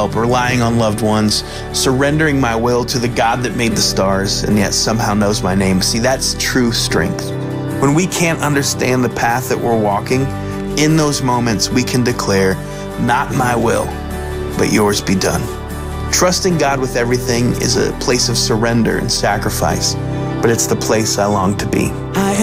help, relying on loved ones, surrendering my will to the God that made the stars and yet somehow knows my name. See, that's true strength. When we can't understand the path that we're walking, in those moments we can declare, not my will, but yours be done. Trusting God with everything is a place of surrender and sacrifice, but it's the place I long to be.